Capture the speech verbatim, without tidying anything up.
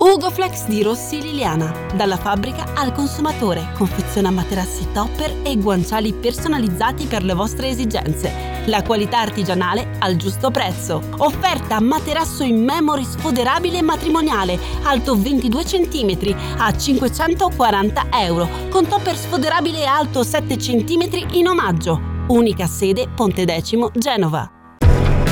Ugoflex di Rossi Liliana. Dalla fabbrica al consumatore. Confeziona materassi topper e guanciali personalizzati per le vostre esigenze. La qualità artigianale al giusto prezzo. Offerta materasso in memory sfoderabile matrimoniale, alto ventidue centimetri a cinquecentoquaranta euro, con topper sfoderabile alto sette centimetri in omaggio. Unica sede Pontedecimo, Genova.